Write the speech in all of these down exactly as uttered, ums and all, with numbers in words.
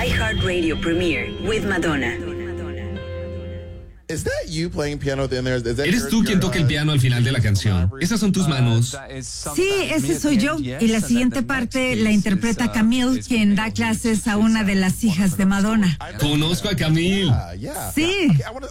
iHeartRadio premiere with Madonna. ¿Eres tú quien toca el piano al final de la canción? ¿Esas son tus manos? Sí, ese soy yo. Y la siguiente parte la interpreta Camille, quien da clases a una de las hijas de Madonna. Conozco a Camille. Sí.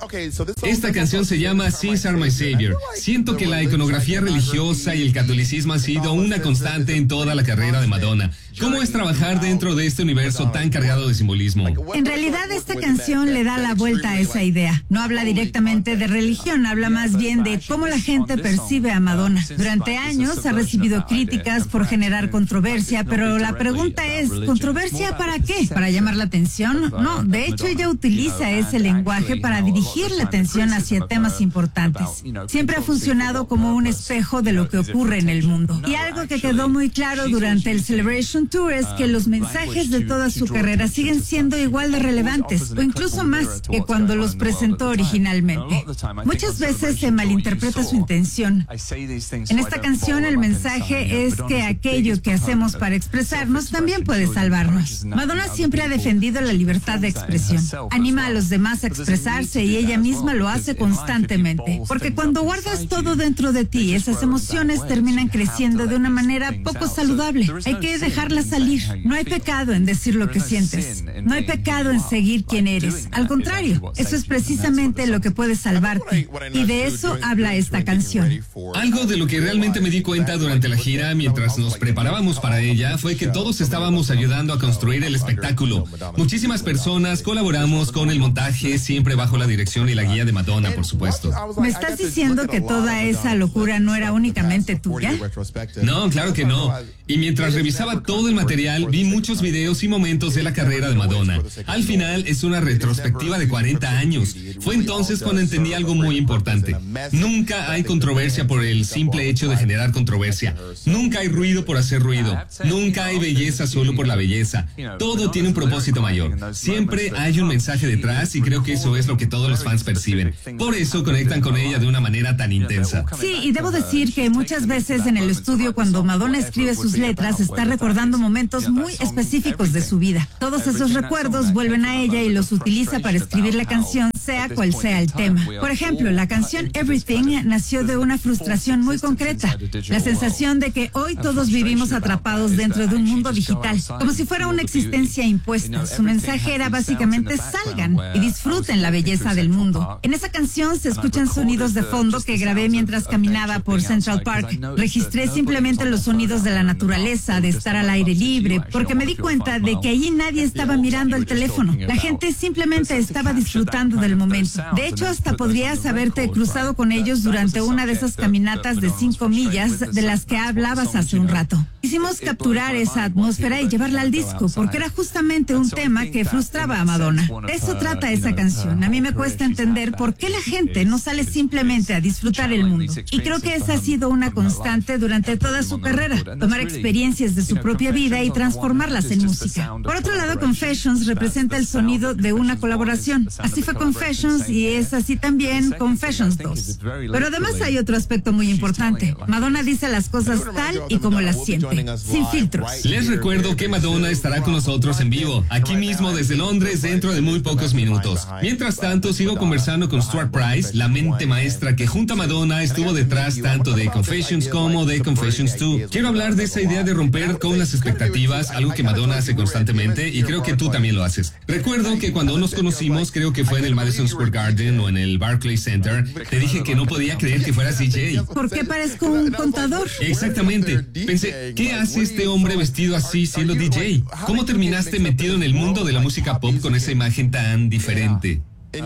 Esta canción se llama Sins Are My Savior. Siento que la iconografía religiosa y el catolicismo han sido una constante en toda la carrera de Madonna. ¿Cómo es trabajar dentro de este universo tan cargado de simbolismo? En realidad, esta canción le da la vuelta a esa idea. No habla directamente de religión, habla más bien de cómo la gente percibe a Madonna. Durante años ha recibido críticas por generar controversia, pero la pregunta es, ¿controversia para qué? ¿Para llamar la atención? No, de hecho ella utiliza ese lenguaje para dirigir la atención hacia temas importantes. Siempre ha funcionado como un espejo de lo que ocurre en el mundo. Y algo que quedó muy claro durante el Celebration Tour es que los mensajes de toda su carrera siguen siendo igual de relevantes, o incluso más que cuando los presentó originalmente. Muchas veces se malinterpreta su intención. En esta canción el mensaje es que aquello que hacemos para expresarnos también puede salvarnos. Madonna siempre ha defendido la libertad de expresión. Anima a los demás a expresarse y ella misma lo hace constantemente. Porque cuando guardas todo dentro de ti, esas emociones terminan creciendo de una manera poco saludable. Hay que dejarlas salir. No hay pecado en decir lo que sientes. No hay pecado en seguir quien eres. Al contrario, eso es precisamente lo que puede salvarte. Y de eso habla esta canción. Algo de lo que realmente me di cuenta durante la gira mientras nos preparábamos para ella fue que todos estábamos ayudando a construir el espectáculo. Muchísimas personas colaboramos con el montaje, siempre bajo la dirección y la guía de Madonna, por supuesto. ¿Me estás diciendo que toda esa locura no era únicamente tuya? No, claro que no. Y mientras revisaba todo el material, vi muchos videos y momentos de la carrera de Madonna. Al final es una retrospectiva de cuarenta años. Fue entonces cuando entendí algo muy importante. Nunca hay controversia por el simple hecho de generar controversia. Nunca hay ruido por hacer ruido. Nunca hay belleza solo por la belleza. Todo tiene un propósito mayor. Siempre hay un mensaje detrás y creo que eso es lo que todos los fans perciben. Por eso conectan con ella de una manera tan intensa. Sí, y debo decir que muchas veces en el estudio cuando Madonna escribe sus letras está recordando momentos muy específicos de su vida. Todos esos recuerdos vuelven a ella y los utiliza para escribir la canción, sea cual sea el tema. Por ejemplo, la canción Everything nació de una frustración muy concreta, la sensación de que hoy todos vivimos atrapados dentro de un mundo digital, como si fuera una existencia impuesta. Su mensaje era básicamente salgan y disfruten la belleza del mundo. En esa canción se escuchan sonidos de fondo que grabé mientras caminaba por Central Park. Registré simplemente los sonidos de la naturaleza, de estar al aire libre, porque me di cuenta de que allí nadie estaba mirando el teléfono. La gente simplemente estaba disfrutando del momento. De hecho, hasta podrías haberte cruzado con ellos durante una de esas caminatas de cinco millas de las que hablabas hace un rato. Quisimos capturar esa atmósfera y llevarla al disco, porque era justamente un tema que frustraba a Madonna. De eso trata esa canción. A mí me cuesta entender por qué la gente no sale simplemente a disfrutar el mundo. Y creo que esa ha sido una constante durante toda su carrera. Tomar experiencias de su propia vida y transformarlas en música. Por otro lado, Confessions representa el sonido de una colaboración. Así fue Confessions y es así también Confessions dos. Pero además hay otro aspecto muy importante. Madonna dice las cosas tal y como las siente, sin filtros. Les recuerdo que Madonna estará con nosotros en vivo, aquí mismo desde Londres, dentro de muy pocos minutos. Mientras tanto, sigo conversando con Stuart Price, la mente maestra que junto a Madonna estuvo detrás tanto de Confessions como de Confessions dos. Quiero hablar de esa idea de romper con las expectativas, algo que Madonna hace constantemente y creo que tú también lo haces. Recuerdo que cuando nos conocimos, creo que fue en el Madison Square Garden o en el Barclays Center, te dije que no podía creer que fueras D J. ¿Por qué parezco un contador? Exactamente. Pensé, ¿qué hace este hombre vestido así siendo D J? ¿Cómo terminaste metido en el mundo de la música pop con esa imagen tan diferente?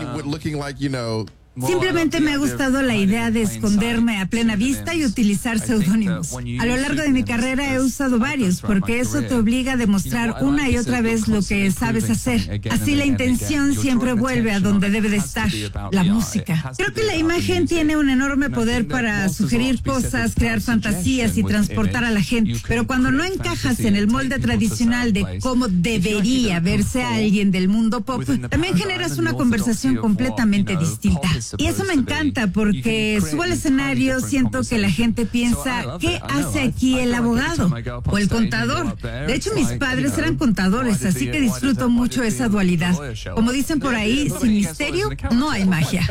Simplemente me ha gustado la idea de esconderme a plena vista y utilizar seudónimos. A lo largo de mi carrera he usado varios, porque eso te obliga a demostrar una y otra vez lo que sabes hacer. Así la intención siempre vuelve a donde debe de estar, la música. Creo que la imagen tiene un enorme poder para sugerir cosas, crear fantasías y transportar a la gente. Pero cuando no encajas en el molde tradicional de cómo debería verse a alguien del mundo pop, también generas una conversación completamente distinta. Y eso me encanta porque subo al escenario, siento que la gente piensa, ¿qué hace aquí el abogado o el contador? De hecho, mis padres eran contadores, así que disfruto mucho esa dualidad. Como dicen por ahí, sin misterio no hay magia.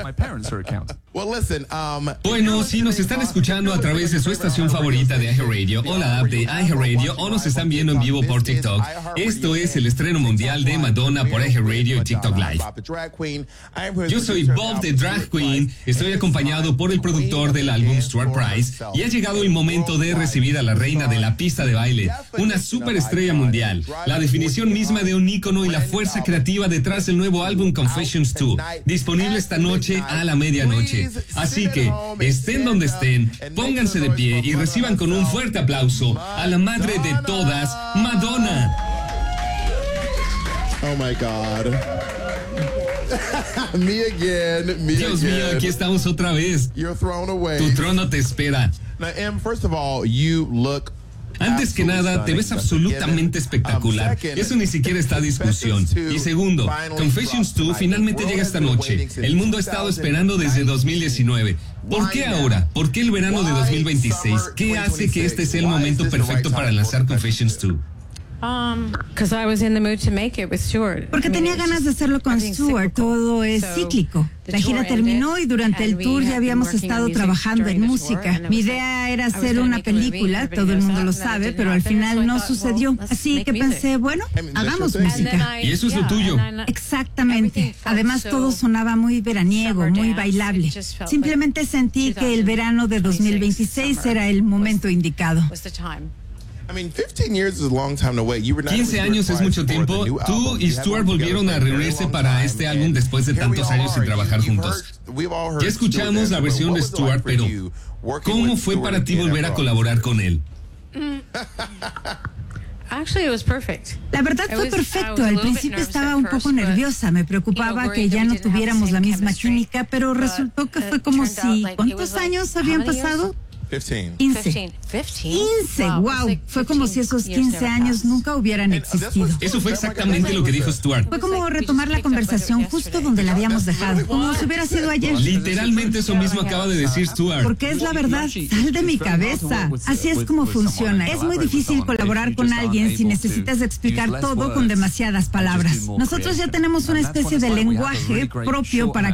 Bueno, si nos están escuchando a través de su estación favorita de iHeartRadio o la app de iHeartRadio o nos están viendo en vivo por TikTok, esto es el estreno mundial de Madonna por iHeartRadio y TikTok Live. Yo soy Bob the Drag Queen, estoy acompañado por el productor del álbum Stuart Price y ha llegado el momento de recibir a la reina de la pista de baile, una superestrella mundial, la definición misma de un ícono y la fuerza creativa detrás del nuevo álbum Confessions dos, disponible esta noche a la medianoche. Así que, estén donde estén, pónganse de pie y reciban con un fuerte aplauso a la madre de todas, Madonna. Oh my God. Me again, me Dios again. mío, aquí estamos otra vez. You're thrown away. Tu trono te espera. Now, Em, first of all, you look Antes que nada, te ves absolutamente espectacular. Eso ni siquiera está a discusión. Y segundo, Confessions dos finalmente llega esta noche. El mundo ha estado esperando desde dos mil diecinueve. ¿Por qué ahora? ¿Por qué el verano de dos mil veintiséis? ¿Qué hace que este sea el momento perfecto para lanzar Confessions dos? Porque tenía ganas de hacerlo con Stuart, todo es cíclico. La gira terminó y durante el tour ya habíamos estado trabajando en música. Mi idea era hacer una película, todo el mundo lo sabe, pero al final no sucedió. Así que pensé, bueno, hagamos música. Y eso es lo tuyo. Exactamente. Además todo sonaba muy veraniego, muy bailable. Simplemente sentí que el verano de dos mil veintiséis era el momento indicado. quince años es mucho tiempo. Tú y Stuart volvieron a reunirse para este álbum después de tantos años sin trabajar juntos. Ya escuchamos la versión de Stuart, pero ¿cómo fue para ti volver a colaborar con él? La verdad fue perfecto. Al principio estaba un poco nerviosa. Me preocupaba que ya no tuviéramos la misma química, pero resultó que fue como si... ¿Cuántos años habían pasado? quince. quince, wow. Fue como si esos quince años nunca hubieran existido. Eso fue exactamente lo que dijo Stuart. Fue como retomar la conversación justo donde la habíamos dejado, como si hubiera sido ayer. Literalmente eso mismo acaba de decir Stuart. Porque es la verdad, sal de mi cabeza. Así es como funciona. Es muy difícil colaborar con alguien si necesitas explicar todo con demasiadas palabras. Nosotros ya tenemos una especie de lenguaje propio para